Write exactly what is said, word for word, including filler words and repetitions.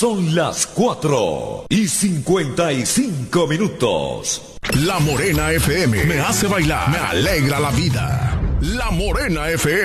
Son las cuatro y cincuenta y cinco minutos. La Morena F M me hace bailar, me alegra la vida. La Morena F M.